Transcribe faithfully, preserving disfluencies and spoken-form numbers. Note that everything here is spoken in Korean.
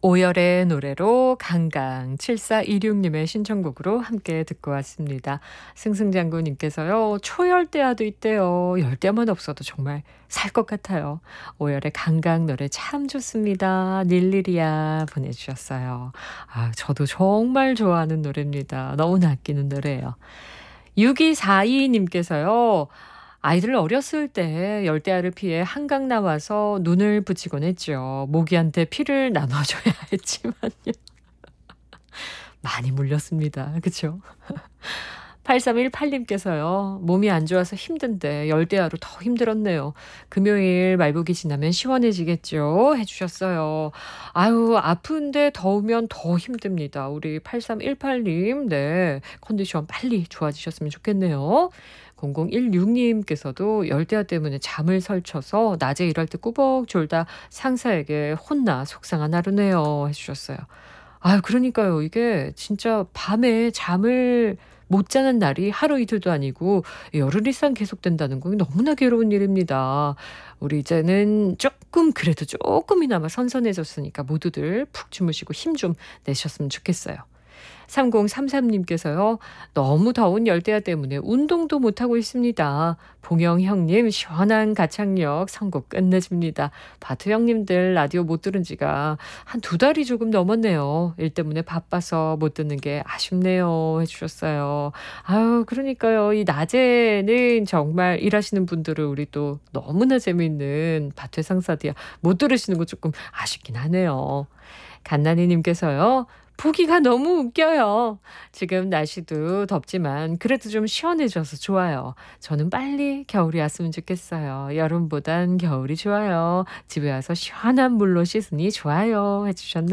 오열의 노래로 강강 칠사이육 님의 신청곡으로 함께 듣고 왔습니다. 승승장구님께서요. 초열대야도 있대요. 열대야만 없어도 정말 살 것 같아요. 오열의 강강 노래 참 좋습니다. 닐리리아 보내주셨어요. 아, 저도 정말 좋아하는 노래입니다. 너무나 아끼는 노래예요. 육이사이 님께서요. 아이들 어렸을 때 열대야를 피해 한강 나와서 눈을 붙이곤 했죠. 모기한테 피를 나눠줘야 했지만요. 많이 물렸습니다. 그쵸? 팔삼일팔 님께서요. 몸이 안 좋아서 힘든데 열대야로 더 힘들었네요. 금요일 말보기 지나면 시원해지겠죠? 해주셨어요. 아유, 아픈데 더우면 더 힘듭니다. 우리 팔삼일팔 님, 네. 컨디션 빨리 좋아지셨으면 좋겠네요. 공공일육 님께서도 열대야 때문에 잠을 설쳐서 낮에 일할 때 꾸벅 졸다 상사에게 혼나 속상한 하루네요. 해주셨어요. 아유, 그러니까요. 이게 진짜 밤에 잠을 못 자는 날이 하루 이틀도 아니고 열흘 이상 계속된다는 건 너무나 괴로운 일입니다. 우리 이제는 조금 그래도 조금이나마 선선해졌으니까 모두들 푹 주무시고 힘 좀 내셨으면 좋겠어요. 삼공삼삼 님께서요. 너무 더운 열대야 때문에 운동도 못하고 있습니다. 봉영 형님 시원한 가창력 선곡 끝내줍니다. 바투 형님들 라디오 못 들은 지가 한 두 달이 조금 넘었네요. 일 때문에 바빠서 못 듣는 게 아쉽네요. 해주셨어요. 아유, 그러니까요. 이 낮에는 정말 일하시는 분들을 우리 또 너무나 재미있는 바투 상사디아 못 들으시는 거 조금 아쉽긴 하네요. 갓나니님께서요. 보기가 너무 웃겨요. 지금 날씨도 덥지만 그래도 좀 시원해져서 좋아요. 저는 빨리 겨울이 왔으면 좋겠어요. 여름보단 겨울이 좋아요. 집에 와서 시원한 물로 씻으니 좋아요. 해주셨네요.